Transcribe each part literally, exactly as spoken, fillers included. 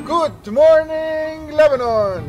Good morning Lebanon.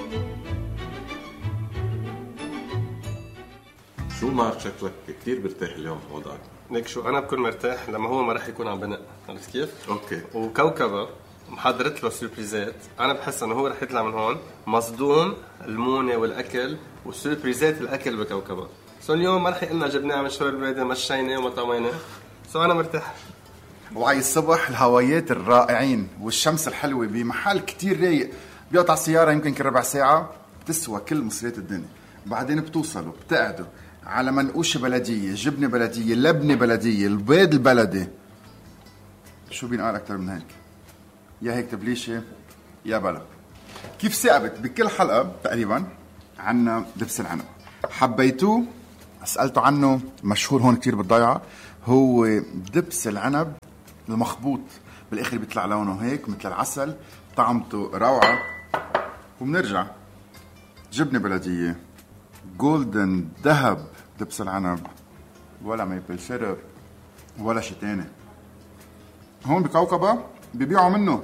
شو ما شكلك كتير برتاح اليوم وضعك؟ ليك شو انا بكون مرتاح لما هو ما رح يكون عم بنق، عرفت كيف؟ اوكي. وكوكبه محضرت له سوربريزات، انا بحس انه هو رح يطلع من هون مصدوم المونه والاكل وسوربريزات الاكل بكوكبه. سو اليوم ما رح يقلنا جبناه من شوي البلاد مشينا وما طوينا، سو انا مرتاح. وعي الصبح الهوايات الرائعين والشمس الحلوة بمحل كتير رايق، بيقطع السيارة يمكن كربع ساعة بتسوى كل مصريات الدنيا. بعدين بتوصلوا بتقعدوا على منقوشة بلدية، جبنة بلدية، لبنة بلدية، البيض البلدي. شو بينقال أكتر من هيك؟ يا هيك تبليشة يا بلا. كيف ثابت بكل حلقة تقريبا عنا دبس العنب. حبيتوه؟ سألتوا عنه، مشهور هون كتير بالضيعة. هو دبس العنب المخبوط، بالاخر بيطلع لونه هيك مثل العسل، طعمته روعه. وبنرجع جبنه بلديه، جولدن ذهب دبس العنب، ولا ميبل سيرب ولا شيء تاني. هون بكوكبه بيبيعوا منه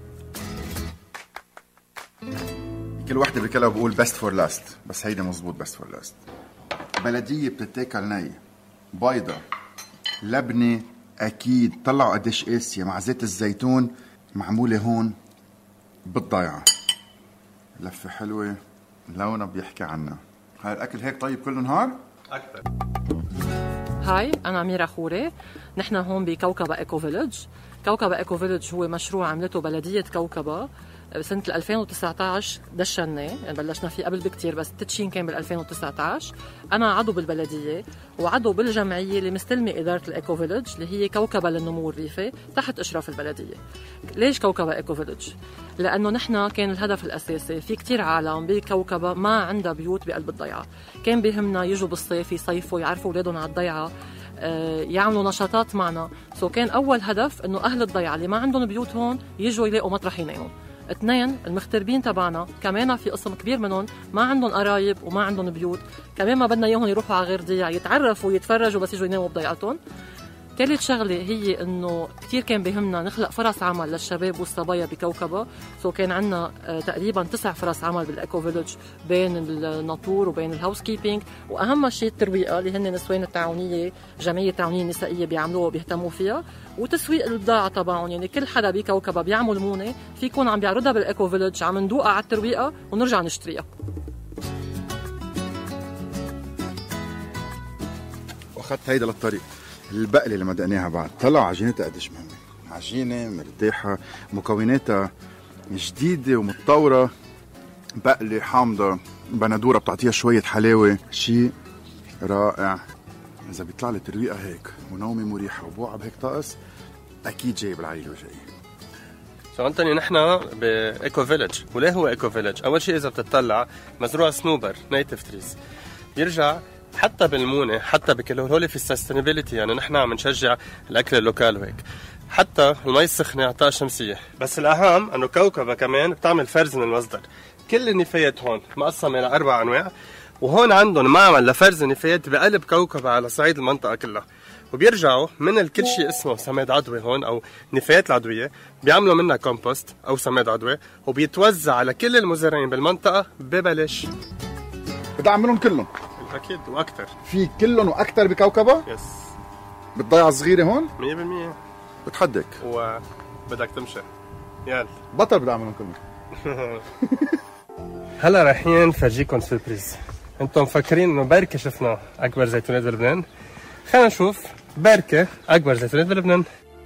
كل وحده بكلها بقول بيست فور لاست، بس هيدا مزبوط بيست فور لاست. بلديه بتتاكل ني، بيضه، لبنه اكيد. طلعوا قديش قاسيه مع زيت الزيتون، معموله هون بالضيعه. لفه حلوه، لونها بيحكي عنها. هاي الاكل هيك طيب كل نهار اكثر. هاي انا أميرة خوري، نحن هون بكوكبه ايكو فيلج. كوكبه ايكو فيلج هو مشروع عملته بلديه كوكبه بسنة ألفين وتسعة عشر. دشناه يعني بلشنا فيه قبل بكتير، بس التدشين كان بال ألفين وتسعة عشر. أنا عضو بالبلدية وعضو بالجمعية اللي مستلمة إدارة الإيكو فيلج اللي هي كوكبة للنمو الريفي تحت إشراف البلدية. ليش كوكبة إيكو فيلج؟ لأنه نحن كان الهدف الأساسي في كتير عالم بكوكبة ما عندها بيوت بقلب الضيعة. كان بيهمنا يجوا بالصيف يصيفوا، يعرفوا أولادهم على الضيعة، يعملوا نشاطات معنا. سو كان أول هدف إنه أهل الضيعة اللي ما عندهم بيوت هون يجوا يلاقوا مطرح يناموا. اثنين، المغتربين تبعنا كمان في قسم كبير منهم ما عندهم قرايب وما عندهم بيوت، كمان ما بدنا اياهم يروحوا على غير ضيعة يتعرفوا ويتفرجوا بس يجوا يناموا بضيعتهم. ثالث شغله هي انه كثير كان بهمنا نخلق فرص عمل للشباب والصبايا بكوكبه. سو كان عندنا تقريبا تسع فرص عمل بالايكو فيلج بين الناطور وبين الهاوس كيبينج، واهم شيء الترويقه اللي هن نسوان التعاونيه، جمعيه التعاونيه النسائيه بيعملوها وبيهتموا فيها، وتسويق البضاعه تبعهم. يعني كل حدا بكوكبه بيعمل مونه في يكون عم بيعرضها بالايكو فيلج، عم ندوقها على الترويقه ونرجع نشتريها. واخذت هيدا للطريق. البقلة اللي مدقناها بعد طلع عجينتها قديش مهمة، عجينة مرتاحة، مكوناتها جديدة ومتطورة. بقلة حامضة، بندورة بتعطيها شوية حلاوة، شيء رائع. إذا بيطلع لي ترويقة هيك ونومي مريحة وبوعة بهيك طقس، أكيد جاي بالعيلة وجاي. سو أنتوني نحن بإيكو فيلج. وليه هو إيكو فيلج؟ أول شيء إذا بتطلع مزروع سنوبر نيتف تريز، يرجع حتى بالمونه، حتى بكل هول في السستينابيلتي. يعني نحن عم نشجع الاكل اللوكال وهيك، حتى المي السخنه على الطاقه الشمسيه. بس الاهم انه كوكبه كمان بتعمل فرز من المصدر. كل النفايات هون مقسمه لاربع انواع، وهون عندهم معمل لفرز النفايات بقلب كوكبه على صعيد المنطقه كلها. وبيرجعوا من الكل شيء اسمه سماد عضوي هون او نفايات العضويه، بيعملوا منها كومبوست او سماد عضوي، وبيتوزع على كل المزارعين بالمنطقه ببلاش. بدعم منهم كلهم اكيد واكثر. في كلهم واكثر بكوكبه. يس. بالضيعه الصغيره هون مية بالمية. بتحدك وبدك تمشي. يلا بطل بدعم منهم كلهم. هلا رايحين نفرجيكم سربريز. انتم مفكرين انه بركه شفنا اكبر زيتونات بلبنان؟ خلينا نشوف بركه اكبر زيتونات بلبنان.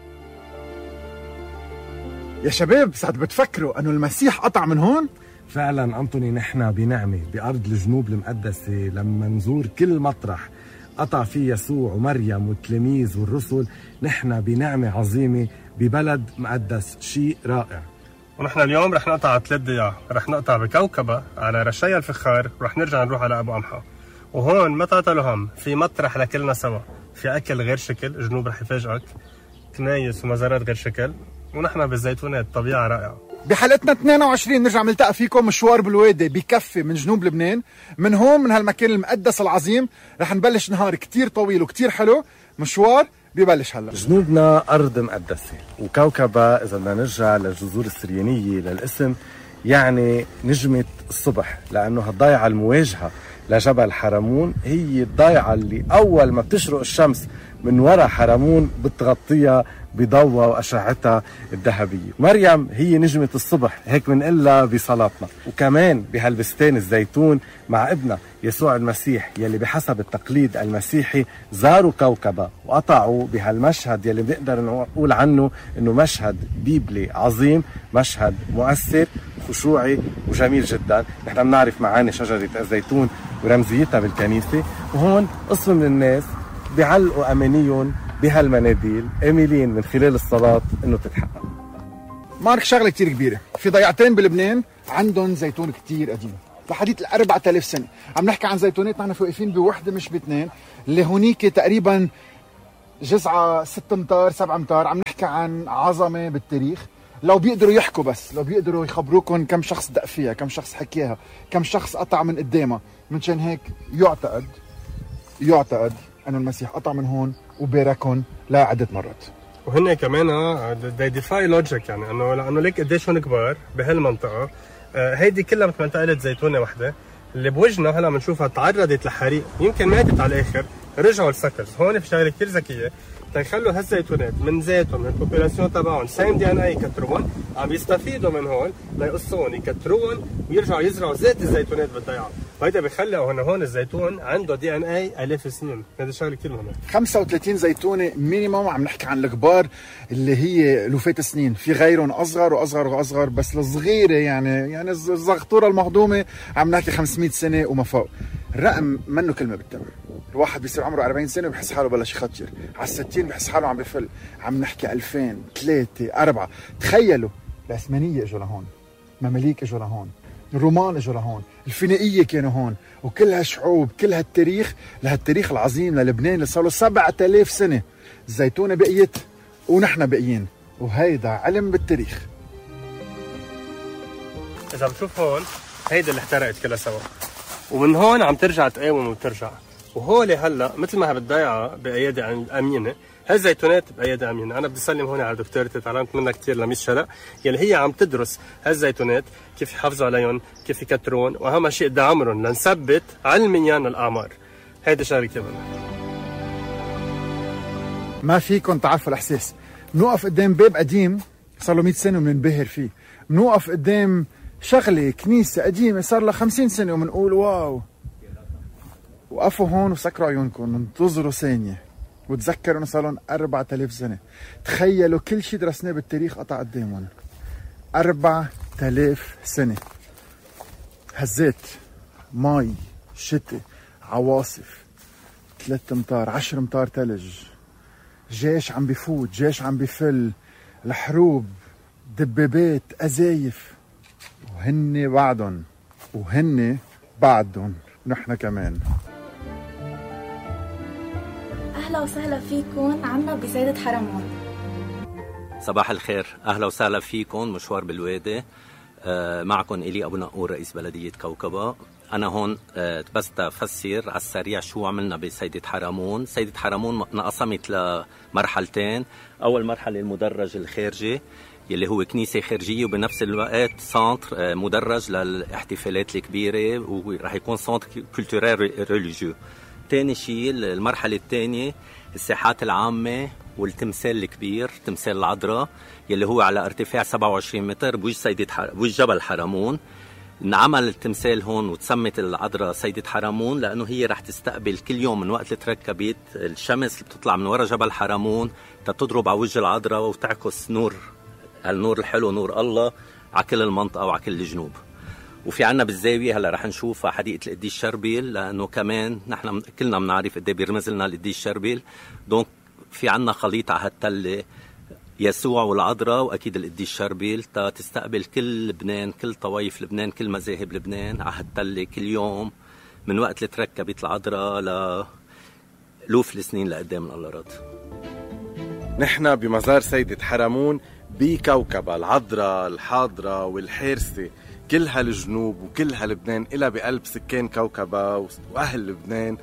يا شباب ساعد بتفكروا انه المسيح قطع من هون؟ فعلا أنطوني، نحن بنعمة بأرض الجنوب المقدسة. لما نزور كل مطرح قطع فيه يسوع ومريم والتلاميذ والرسل، نحن بنعمة عظيمة ببلد مقدس، شيء رائع. ونحن اليوم رح نقطع على ثلاث ضياع. رح نقطع بكوكبة على رشايا الفخار، ورح نرجع نروح على أبو قمحة. وهون ما تعطلوا هم، في مطرح لكلنا سوا، في أكل غير شكل، الجنوب رح يفاجئك، كنايس ومزارات غير شكل، ونحن بالزيتونات طبيعة رائعة. بحلقتنا اثنين وعشرين نرجع نلتقى فيكم مشوار بالوادي بكفي من جنوب لبنان. من هون من هالمكان المقدس العظيم رح نبلش نهار كتير طويل وكتير حلو، مشوار ببلش هلا. جنوبنا أرض مقدسة، وكوكبة إذا بدنا نرجع للجذور السريانية للاسم يعني نجمة الصبح، لأنه هالضيعة المواجهة لجبل حرمون هي الضيعة اللي أول ما بتشرق الشمس من وراء حرمون بتغطيها بضوء وأشعتها الذهبية. مريم هي نجمة الصبح، هيك بنقلها بصلاتنا. وكمان بهالبستان الزيتون مع ابننا يسوع المسيح يلي بحسب التقليد المسيحي زاروا كوكبة وقطعوا بهالمشهد يلي بنقدر نقول عنه انه مشهد بيبلي عظيم، مشهد مؤثر خشوعي وجميل جدا. نحن بنعرف معاني شجرة الزيتون ورمزيتها بالكنيسة، وهون قسم من الناس بيعلقوا أمانيهم بهالمناديل آملين من خلال الصلاة إنه تتحقق. مارك شغلة كتير كبيرة، في ضيعتين بلبنان عندهم زيتون كتير قديم لحديث الأربعة آلاف سنة. عم نحكي عن زيتونات نحن واقفين بوحدة مش باثنين، اللي هونيك تقريبا جزعة ست امتار سبع امتار. عم نحكي عن عظمة بالتاريخ. لو بيقدروا يحكوا بس، لو بيقدروا يخبروكم كم شخص دق فيها، كم شخص حكيها، كم شخص قطع من قدامها. منشان هيك يعتقد يعتقد أنه المسيح قطع من هون وباركهم لعدة مرات. وهن كمان they defy logic، يعني انه لانه ليك قديش هون كبار بهالمنطقه. آه هيدي كلها مثل ما انت قلت زيتونه وحده اللي بوجهنا هلا بنشوفها تعرضت لحريق، يمكن ماتت على الاخر. رجعوا السكرز هون في شغله كثير ذكيه تيخلوا هالزيتونات من ذاتهم من البوبولاسيون تبعهم سايم دي ان اي يكتروهم، عم يستفيدوا من هون ليقصوهم يكتروهم ويرجعوا يزرعوا زيت الزيتونات بالضيعه. وهيدا بيخلي هون هون الزيتون عنده دي ان اي الاف السنين. هذا شغله كثير مهمه. خمسة وثلاثين زيتونه مينيموم. عم نحكي عن الكبار اللي هي لوفات سنين، في غيرهم اصغر واصغر واصغر، بس الصغيره يعني يعني الزغطوره المهضومه عم نحكي خمسمية سنه وما فوق. الرقم منه كلمه بالتم. الواحد بيصير عمره أربعين سنه وبحس حاله بلش يخطر، على الستين بحس حاله عم بفل. عم نحكي ألفين ثلاثة أربعة. تخيلوا العثمانيه اجوا لهون، المماليك اجوا لهون، الرومان اجوا لهون، الفينيقيه كانوا هون، وكل هالشعوب كل هالتاريخ لهالتاريخ العظيم للبنان اللي صار له سبعة آلاف سنه. الزيتونه بقيت ونحن باقيين، وهيدا علم بالتاريخ. اذا بتشوف هون هيدا اللي احترقت كلها سوا، ومن هون عم ترجع تقاوم وترجع. وهولي هلا مثل ما بالضيعه بايادي امينه، هالزيتونات بايادي امينه. انا بدي اسلم هون على دكتورتي تعلمت منها كثير لميس شرق، يلي هي عم تدرس هالزيتونات كيف يحافظوا عليهم، كيف يكترون، واهم شيء دعمرهم لنثبت علميا الاعمار. هيدا شغله كثير مهمه. ما فيكم تعرفوا الاحساس. بنوقف قدام باب قديم صار له مية سنه وبننبهر فيه، بنوقف قدام شغله كنيسه قديمه صار لها خمسين سنه وبنقول واو. وقفوا هون وسكروا عيونكم، انتظروا ثانيه وتذكروا انه صار لهم أربعة آلاف سنه. تخيلوا كل شيء درسناه بالتاريخ قطع قدامهم. أربعة آلاف سنه. هزات، مي، شتاء، عواصف، ثلاث امتار، عشر امتار ثلج، جيش عم بفوت، جيش عم بفل، الحروب، دبابات، أزايف، وهن بعدهم وهن بعدهم نحن كمان. أهلا وسهلا فيكم عنا بسيدة حرمون. صباح الخير، أهلا وسهلا فيكم. مشوار بالوادي معكم إلي أبو نقور رئيس بلدية كوكبة. أنا هون بس تفسر على السريع شو عملنا بسيدة حرمون. سيدة حرمون انقسمت لمرحلتين. أول مرحلة المدرج الخارجي يلي هو كنيسة خارجية وبنفس الوقت سنتر مدرج للاحتفالات الكبيرة ورح يكون سنتر كولتوريل ريليجيو. تاني شيء المرحلة الثانية الساحات العامة والتمثال الكبير، تمثال العذراء يلي هو على ارتفاع سبعة وعشرين متر بوجه سيدة ح... بوجه جبل حرمون. انعمل التمثال هون وتسمت العذراء سيدة حرمون لأنه هي رح تستقبل كل يوم من وقت اللي تركبت الشمس اللي بتطلع من وراء جبل حرمون تتضرب على وجه العذراء وتعكس نور، النور الحلو نور الله على كل المنطقة وعلى كل الجنوب. وفي عنا بالزاوية هلا رح نشوف حديقة القديس شربيل لأنه كمان نحن كلنا بنعرف قد ايه بيرمز لنا القديس شربيل. دونك في عنا خليط على هالتلة يسوع والعذراء واكيد القديس شربيل تا تستقبل كل لبنان، كل طوائف لبنان، كل مذاهب لبنان على هالتلة كل يوم من وقت اللي تركبت العذراء لألوف السنين لقدام من الله راد. نحن بمزار سيدة حرمون بكوكبة، العذراء الحاضرة والحارسة كل هالجنوب وكل هاللبنان إلى بقلب سكان كوكبة وأهل لبنان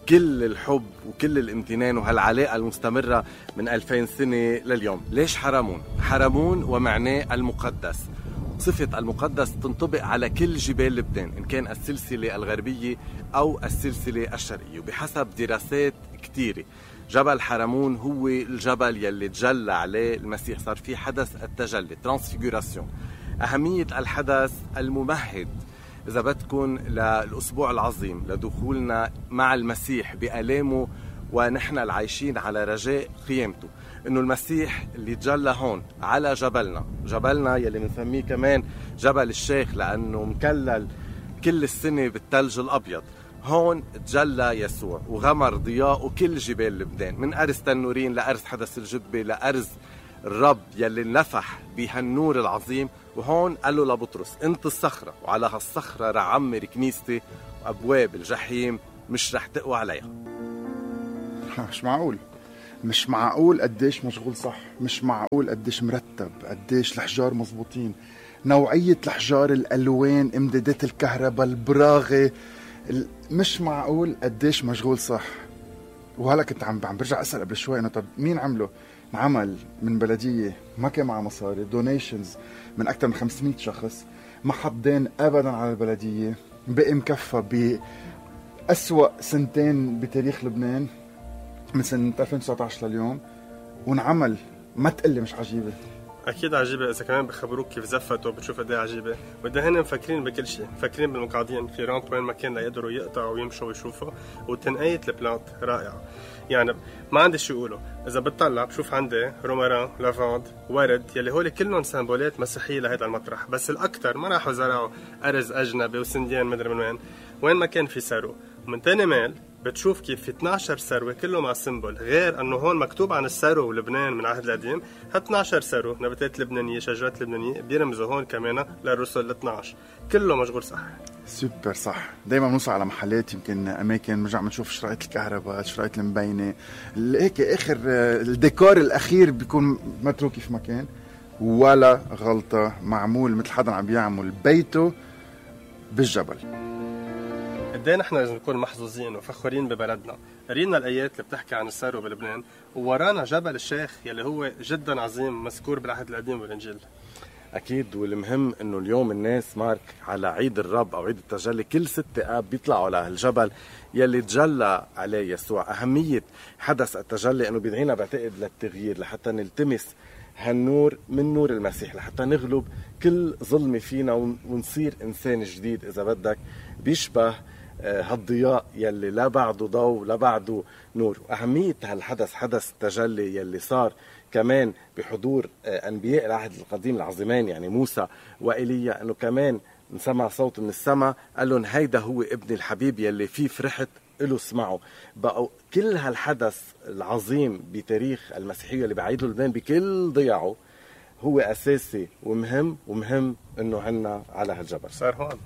كل الحب وكل الامتنان وهالعلاقة المستمرة من ألفين سنة لليوم. ليش حرمون؟ حرمون ومعناه المقدس. صفة المقدس تنطبق على كل جبال لبنان إن كان السلسلة الغربية أو السلسلة الشرقية، وبحسب دراسات كتيرة جبل حرمون هو الجبل يلي تجلى عليه المسيح، صار فيه حدث التجلي ترانسفيغوراسيون. أهمية الحدث الممهد إذا بدكن للأسبوع العظيم لدخولنا مع المسيح بآلامه ونحن العايشين على رجاء قيامته، إنه المسيح اللي تجلى هون على جبلنا، جبلنا يلي بنسميه كمان جبل الشيخ لأنه مكلل كل السنة بالثلج الأبيض، هون تجلى يسوع وغمر ضياء كل جبال لبنان من أرز تنورين لأرز حدث الجبة لأرز الرب يلي نفح بهالنور العظيم. وهون قال له لبطرس انت الصخرة وعلى هالصخرة رح عمر كنيستي وأبواب الجحيم مش رح تقوى عليها. مش معقول مش معقول قديش مشغول صح، مش معقول قديش مرتب، قديش الحجار مزبوطين، نوعية الحجار، الألوان، امدادات الكهرباء، البراغة، مش معقول قديش مشغول صح. وهلا كنت عم عم برجع أسأل قبل شوي إنه طب مين عمله؟ عمل من بلدية ما كان معها مصاري، دونيشنز من أكثر من خمسمية شخص، ما حط دين أبدا على البلدية، بقي مكفى بأسوأ سنتين بتاريخ لبنان من سنة ألفين وتسعة عشر لليوم، ونعمل. ما تقلي مش عجيبة؟ اكيد عجيبه. اذا كمان بخبروك كيف زفتوا بتشوف قد ايه عجيبه. وده هن مفكرين بكل شيء، مفكرين بالمقعدين في رامب وين ما كان ليقدروا يقطعوا ويمشوا ويشوفوا، وتنقية البلانت رائعه. يعني ما عندي شو يقولوا، اذا بتطلع بشوف عندي روماران، لافاند، ورد، يلي هول كلهم سمبولات مسيحيه لهذا المطرح، بس الاكثر ما راحوا زرعوا ارز اجنبي وسنديان مدري من وين، وين ما كان في سرو. ومن تاني ميل بتشوف كيف في اثنعش سروة كله مع سيمبل، غير انه هون مكتوب عن السرو ولبنان من العهد القديم، اثنعش سرو، نباتات لبنانية، شجرات لبنانية، بيرمزوا هون كمان للرسل ال اثنعش، كله مشغول صح. سوبر صح. دايما بنوصل على محلات يمكن اماكن بنرجع بنشوف شرايط الكهرباء، شرايط المبينة، هيك اخر الديكور الاخير بيكون متروك في مكان، ولا غلطة، معمول مثل حدا عم بيعمل بيته بالجبل. قد ايه نحن لازم نكون محظوظين وفخورين ببلدنا. قرينا الايات اللي بتحكي عن السرو بلبنان، وورانا جبل الشيخ يلي هو جدا عظيم مذكور بالعهد القديم والانجيل. اكيد. والمهم انه اليوم الناس مارك على عيد الرب او عيد التجلي كل ستة اب بيطلعوا على الجبل يلي تجلى عليه يسوع. اهمية حدث التجلي انه بيدعينا بعتقد للتغيير، لحتى نلتمس هالنور من نور المسيح، لحتى نغلب كل ظلمة فينا ونصير انسان جديد اذا بدك بيشبه هالضياء يلي لا بعده ضوء لا بعده نور. أهمية هالحدث حدث التجلي يلي صار كمان بحضور أنبياء العهد القديم العظيمين يعني موسى وإيليا، أنه كمان نسمع صوت من السماء قال لهم هيدا هو ابن الحبيب يلي فيه فرحت له اسمعوا. بقوا كل هالحدث العظيم بتاريخ المسيحية اللي بعيده لبنان بكل ضياعه هو أساسي ومهم، ومهم أنه عنا على هالجبل. صار هون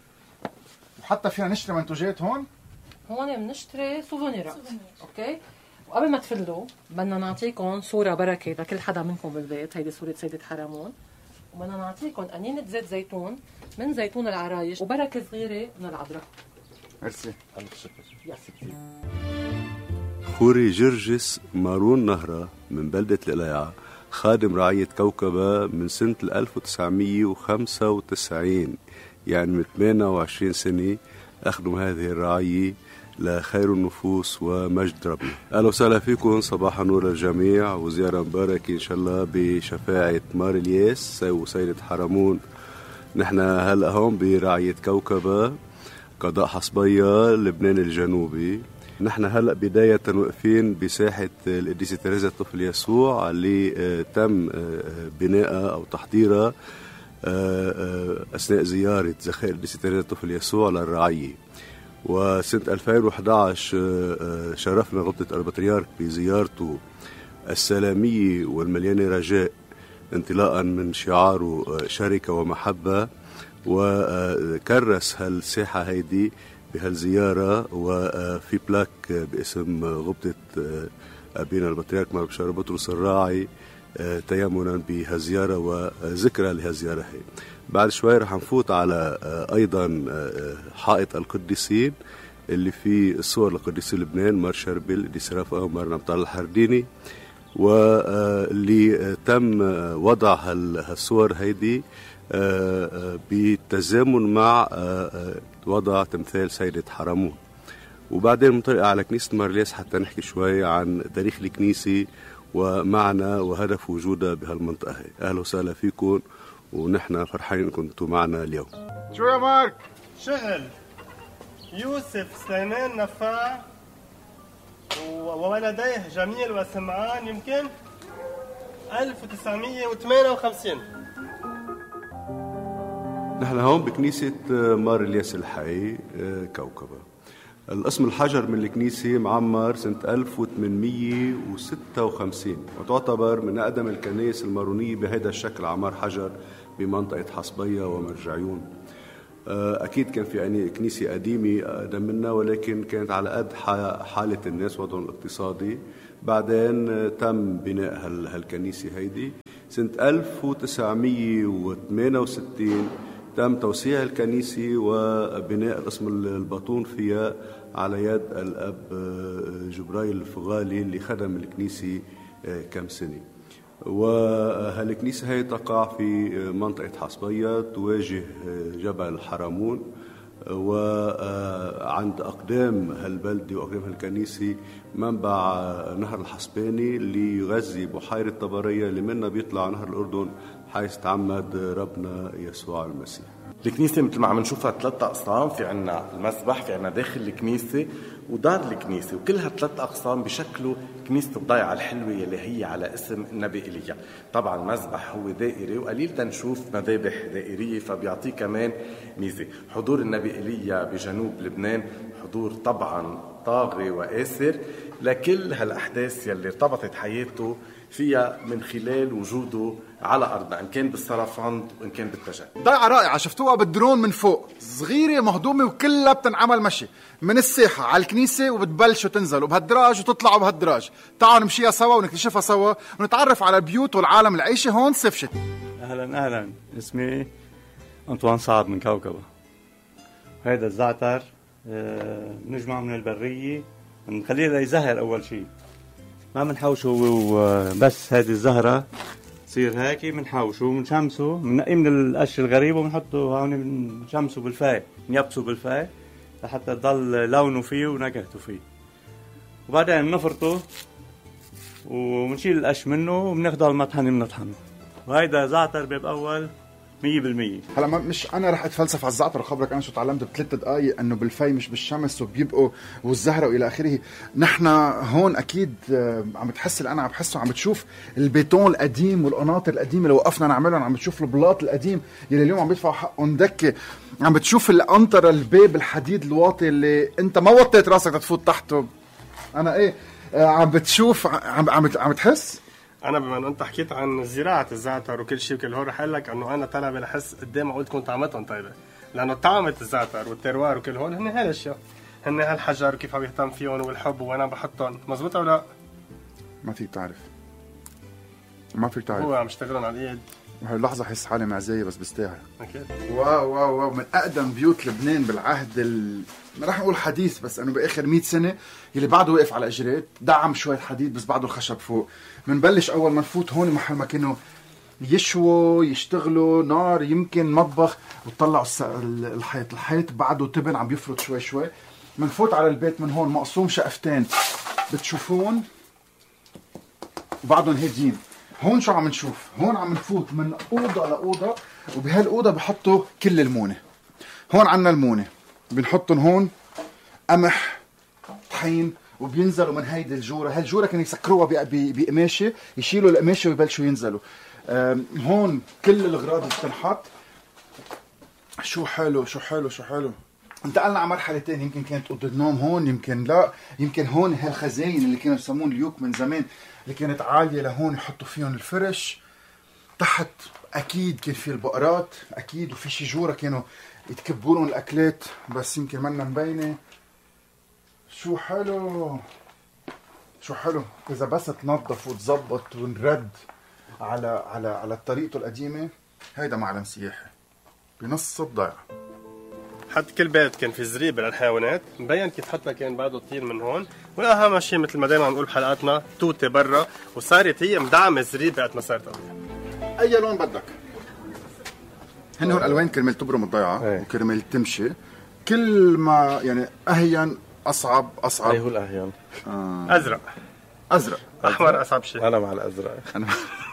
وحتى فينا نشتري منتوجات هون. هون بنشتري سوفونيرات، اوكي. وقبل ما تفلوا بدنا نعطيكم صورة بركة لكل حدا منكم بالبيت، هيدي صورة سيدة حرمون، وبدنا نعطيكم قنينة زيت زيتون من زيتون العرايش وبركة صغيرة من العذراء. ميرسي. ألف شكر. خوري جرجس مارون نهرة من بلدة القلايعة، خادم رعية كوكبة من سنة ألف وتسعمية وخمسة وتسعين، يعني من ثمانية وعشرين سنة أخدم هذه الرعية لخير النفوس ومجد ربنا. أهلا وسهلا فيكم، صباح نور للجميع وزيارة مباركة إن شاء الله بشفاعة مار الياس وسيدة حرمون. نحن هلأ هون برعية كوكبة قضاء حصبية لبنان الجنوبي. نحن هلأ بداية واقفين بساحة القديسة تريزا الطفل يسوع اللي تم بنائها أو تحضيرها أثناء زيارة زخائر القديسة تريزا الطفل يسوع للرعية. وسنة ألفين وإحدى عشر شرفنا غبطة البطريرك بزيارته السلامية والمليانة رجاء انطلاقا من شعاره شركة ومحبة، وكرس هالساحة هيدي بهالزيارة، وفي بلاك باسم غبطة أبينا البطريرك مار بشار بطرس الراعي تيمنا بهالزيارة وذكرى لهالزيارة هي. بعد شوي رح نفوت على أيضا حائط القديسين اللي فيه الصور لقديس لبنان مار شربل، قديس رفقة ومار نبطال الحرديني، واللي تم وضع هالصور هيدي بالتزامن مع وضع تمثال سيدة حرمون. وبعدين منطلق على كنيسة مارليس حتى نحكي شوي عن تاريخ الكنيسة ومعنى وهدف وجودها بهالمنطقة هي. أهلا وسهلا فيكم، ونحن فرحانين انكم انتم معنا اليوم. شو يا مارك؟ شغل يوسف سليمان نفاع وولديه جميل وسمعان يمكن ألف وتسعمية وثمانية وخمسين. نحن هون بكنيسة مار الياس الحي كوكبة. القسم الحجر من الكنيسة معمر سنة ألف وثمانمية وستة وخمسين، وتعتبر من أقدم الكنائس المارونية بهذا الشكل عمار حجر بمنطقة حصبية ومرجعيون. أكيد كان في يعني كنيسة قديمة أقدم منا، ولكن كانت على قد حالة الناس وضعهم الاقتصادي. بعدين تم بناء هالكنيسة هيدي سنة ألف وتسعمية وثمانية وستين، تم توسيع الكنيسة وبناء القسم الباطون فيها على يد الأب جبرايل الفغالي اللي خدم الكنيسة كم سنة. وهالكنيسة هي تقع في منطقة حصبية تواجه جبل حرمون، وعند أقدام هالبلدة وأقدام هالكنيسة منبع نهر الحصباني اللي يغذي بحيرة طبرية اللي منها بيطلع نهر الأردن حيث تعمد ربنا يسوع المسيح. الكنيسة مثل ما عم نشوفها ثلاث أقسام، في عنا المسبح، في عنا داخل الكنيسة ودار الكنيسة، وكلها ثلاث أقسام بشكله كنيسة الضيعة الحلوة اللي هي على اسم النبي إيليا. طبعا المسبح هو دائري وقليل تنشوف مذابح دائرية، فبيعطيه كمان ميزة. حضور النبي إيليا بجنوب لبنان حضور طبعا طاغي وآسر لكل هالأحداث يلي ارتبطت حياته فيها من خلال وجوده على أرضنا، إن كان بالسرفند وإن كان بالتجلي. ضيعة رائعة شفتوها بالدرون من فوق، صغيرة مهضومة وكلها بتنعمل مشي من الساحة على الكنيسة، وبتبلشوا تنزلوا بهالدراج وتطلعوا بهالدراج. تعالوا نمشيها سوا ونكتشفها سوا ونتعرف على البيوت والعالم العيشة هون صيف شتي. أهلا أهلا، اسمي أنطوان صعب من كوكبة. هذا الزعتر بنجمع من البرية، بنخليه ليزهر أول شيء، ما بنحوشه وبس. هذه الزهرة تصير هيك بنحوشه وبنشمسه، بننقيه من القش الغريب وبنحطه هون، بنشمسه بالفاي، بنيبسه بالفاي لحتى يضل لونه فيه ونكهته فيه. وبعدين بنفرطه وبنشيل القش منه وبناخده على المطحنة بنطحنه. وهيدا زعتر باب أول مية بالمية. هلا مش انا رح اتفلسف على الزعتر وخبرك انا شو تعلمت بثلاث دقائق، انه بالفي مش بالشمس وبيبقوا والزهره والى اخره. نحن هون اكيد عم بتحس اللي انا عم بحسه، عم بتشوف البيتون القديم والقناطر القديمه اللي وقفنا نعملهم، عم بتشوف البلاط القديم يلي اليوم عم بيدفعوا حقهم دكه، عم بتشوف القنطره الباب الحديد الواطي اللي انت ما وطيت راسك تفوت تحته. انا ايه عم بتشوف عم عم عم تحس. انا بما انه انت حكيت عن زراعه الزعتر وكل شيء وكل هول، رح اقول لك انه انا طلع بحس قدام معقول تكون طعمتهم طيبه، لانه طعمه الزعتر والتروار وكل هول هن هالاشياء، هن هالحجر وكيف عم يهتم فيهم والحب وانا بحطهم. مزبوط او لا؟ ما فيك تعرف، ما فيك تعرف، هو عم يشتغلون على الايد. وهي اللحظه حس حالي معزيه بس بستاهل. اكيد. واو واو واو، من اقدم بيوت لبنان بالعهد ال... ما راح اقول حديث بس انه باخر مئة سنه، يلي بعده واقف على اجريت، دعم شويه حديد بس بعده الخشب فوق. بنبلش اول ما نفوت هون محل ما كانوا يشووا يشتغلوا نار، يمكن مطبخ، وتطلعوا الحيط الحيط بعده تبن عم بيفرط شوي شوي. بنفوت على البيت من هون مقسوم شقفتين بتشوفون وبعدهم هاديين. هون شو عم نشوف؟ هون عم نفوت من اوضه لاوضه، وبهالاوضه بحطوا كل المونه. هون عنا المونه بنحطهم هون، قمح، طحين، وبينزلوا من هيدي الجوره. هالجوره كانوا يسكروها بقماشه، يشيلوا القماشه ويبلشوا ينزلوا. هون كل الاغراض اللي بتنحط. شو حلو شو حلو شو حلو. انتقلنا على مرحله ثانيه، يمكن كانت اوضه النوم هون، يمكن لا، يمكن هون هالخزاين اللي كانوا يسمون اليوك من زمان اللي كانت عاليه لهون يحطوا فيهم الفرش. تحت اكيد كان في البقرات اكيد، وفي شي جوره كانوا يتكبوا لهم الاكلات بس يمكن منا مبينه. شو حلو شو حلو اذا بس تنظف وتظبط ونرد على على على طريقته القديمه. هيدا معلم سياحي بنص الضيعه. حط كل بيت كان في زريبه للحيوانات، مبين كيف حتى كان بعده تطير من هون، واهم شيء مثل ما دائما عم نقول بحلقاتنا توته برا، وصارت هي مدعمه زريبه قد ما صارت قويه. اي لون بدك؟ هن هون الوان كرمال تبرم الضيعه وكرمال تمشي، كل ما يعني اهين اصعب اصعب. اي هو الاهين؟ آه. ازرق ازرق احمر اصعب شيء. انا مع الازرق. أنا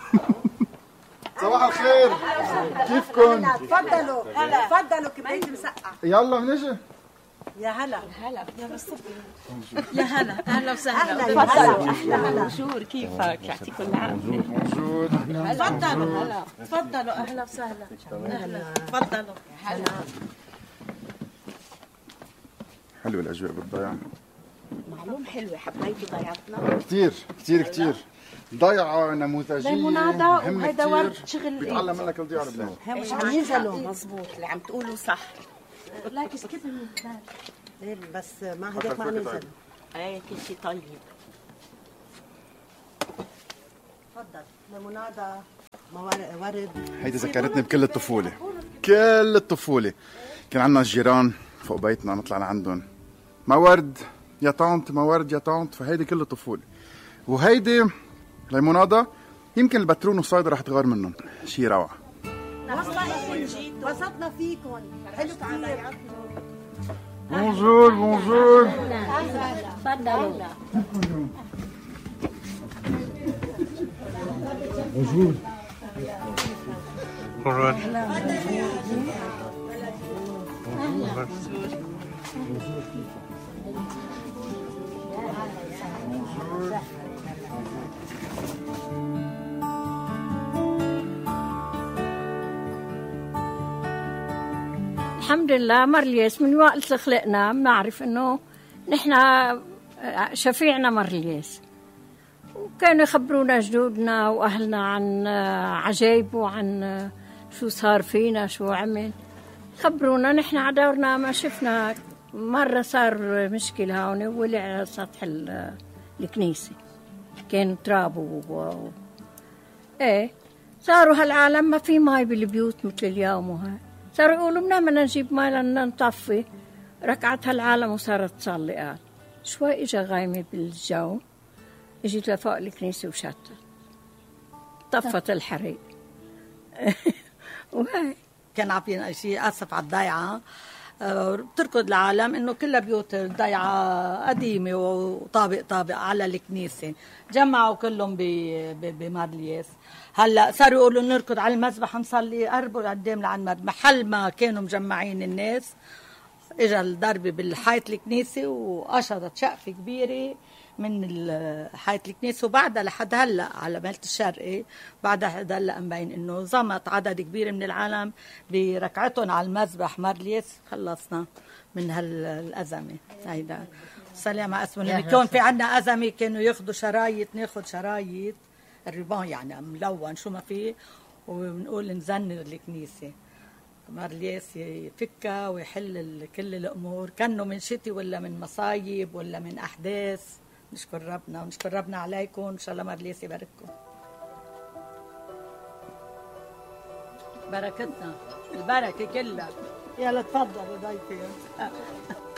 صباح الخير، كيفكم؟ تفضلوا تفضلوا كبريت مسقع. يلا بنجي. يا هلا هلا يا يا هلا اهلا وسهلا. تفضلوا. اهلا بونجور، كيفك؟ يعطيكم العافيه. بونجور. تفضلوا هلا تفضلوا اهلا وسهلا. اهلا تفضلوا. هلا حلوه الاجواء بالضيعه. معلوم حلوه، حبيتي ضيعتنا كثير كثير كثير. ضيعه نموذجيه ليمونادا، وهذا ورد شغل بيتعلم منك الضيعه لبنان. مش عم ينزلوا مزبوط اللي عم تقولوا صح. لكن كيف من بس ما هداك ما نزل. ايه كل شيء طيب. تفضل ليمونادا ورد. هيدي ذكرتني بكل الطفوله، كل الطفوله. كان عندنا الجيران فوق بيتنا نطلع لعندهم، ما ورد يا طانت، ما ورد يا طانت. فهيدي كل الطفوله. وهيدي ليمونادا يمكن البترون والصيدا رح تغار منهم، شي روعه. وصلنا فيكم، حلو كثير. بونجور بونجور. تفضلوا. بونجور. بونجور. الحمد لله مرليس من وقت خلقنا بنعرف انه نحن شفيعنا مرليس، وكانوا يخبرونا جدودنا واهلنا عن عجايب وعن شو صار فينا شو عمل، خبرونا. نحن عدورنا ما شفنا. مرة صار مشكلة هون، ولع على سطح الكنيسة، كان تراب و... ايه صاروا هالعالم ما في ماي بالبيوت مثل اليوم، وهاي صاروا يقولوا بدنا بدنا نجيب ماي لنا نطفي. ركعت هالعالم وصارت تصلي. قال شوي اجا غايمة بالجو، اجت لفوق الكنيسة وشتت، طفت الحريق. وهاي كان عطينا شيء اسف على الضيعه. بتركض العالم انه كلها بيوت الضيعه قديمه وطابق طابق على الكنيسه، جمعوا كلهم بمارليس. هلا صاروا يقولوا نركض على المذبح نصلي، قربوا قدام لعند محل ما كانوا مجمعين الناس. اجى الضرب بالحيط الكنيسه وقشطت شقفه كبيره من حيط الكنيسه، وبعدها لحد هلا على مالة الشرقي بعدها هلا مبين انه زمط عدد كبير من العالم بركعتهم على المذبح مارليس. خلصنا من هالازمه هيدا. سلام على اسمه. كان في عندنا ازمه كانوا ياخذوا شرايط، ناخذ شرايط الريبان يعني ملون شو ما فيه، وبنقول نزنر الكنيسه. مارليس يفكها ويحل كل الامور، كانه من شتي ولا من مصايب ولا من احداث. نشكر ربنا ونشكر ربنا عليكم، ان شاء الله مارليس يبارككم. بركتنا البركه كلها. يلا تفضلوا ضيفي.